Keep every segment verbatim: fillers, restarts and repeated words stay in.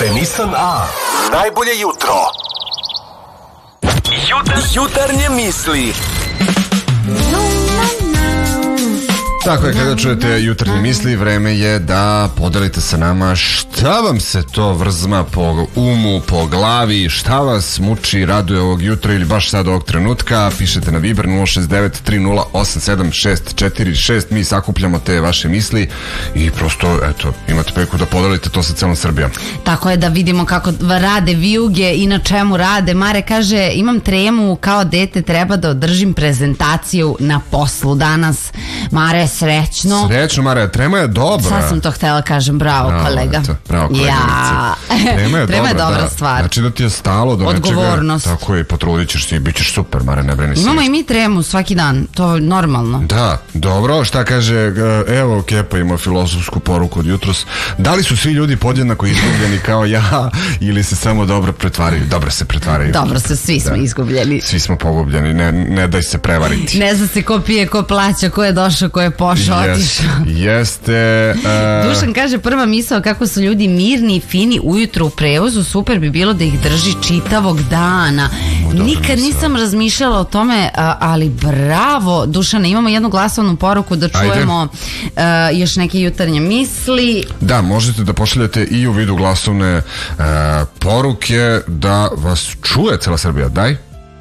Nissan A. Najbolje jutro. Jutar, jutarnje misli. Tako je, kada čujete jutarnje misli, vreme je da podelite sa nama šta vam se to vrzma po umu, po glavi, šta vas muči, raduje ovog jutra ili baš sad ovog trenutka. Pišete na Viber nula šest devet tri nula osam sedam šest četiri šest. Mi sakupljamo te vaše misli i prosto, eto, imate priliku da podelite to sa celom Srbijom. Tako je, da vidimo kako rade vijuge i na čemu rade. Mare kaže, imam tremu kao dete, treba da održim prezentaciju na poslu danas. Mare, srećno. Srećno, Marija, trema je dobra. Sad sam to htjela kažem, bravo, bravo kolega. Eto, bravo koleginice. Ja. Trema je, trema dobra, je dobra da. stvar. Znači da ti je stalo do odgovornost. Nečega. Tako je, potrudit ćeš se i bit ćeš super, Mare, ne brini se. Imamo i mi tremu svaki dan, to je normalno. Da, dobro, šta kaže, evo Kepa ima filozofsku poruku od jutros. Da li su svi ljudi podjednako izgubljeni kao ja ili se samo dobro pretvaraju? Dobro se pretvaraju. Dobro se, svi smo da. izgubljeni. Svi smo pogubljeni, ne, ne daj se prevariti. Ne zna se ko pije, ko plaća, ko je došao, ko je pošao, Jest, otišao. Jeste. Uh... Dušan kaže, prva misao kako su ljudi mirni i fini ujutru u prevozu, super bi bilo da ih drži čitavog dana. Dobro, nikad misao. nisam razmišljala o tome, a, ali bravo, Dušane, imamo jednu glasovnu poruku da čujemo a, još neke jutarnje misli. Da, možete da pošaljete i u vidu glasovne uh, poruke da vas čuje cela Srbija. Daj.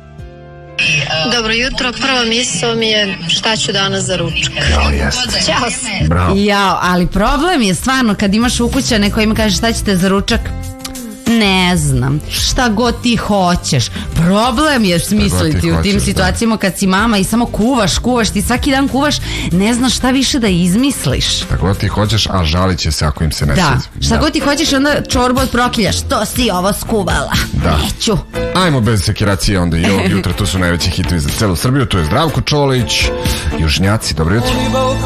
Dobro jutro, prva misao mi je šta ću danas za ručak. Jao, jeste. Ćao se. Bravo. Jao, ali problem je stvarno kad imaš ukućane koji im kaže šta ćete za ručak? Ne znam, šta god ti hoćeš. Problem je smisliti u tim hoćeš, situacijama da. Kad si mama i samo kuvaš, kuvaš, ti svaki dan kuvaš, ne znaš šta više da izmisliš. Šta god ti hoćeš, a žalit će se ako im se ne Da, svidi. šta Da. god ti hoćeš, onda čorbu odprokiljaš, to si ovo skuvala. Da. Neću. Ajmo bez sekiracije onda i ovog jutra, tu su najveći hitovi za celu Srbiju, tu je Zdravko Čolić, Južnjaci, dobro jutro.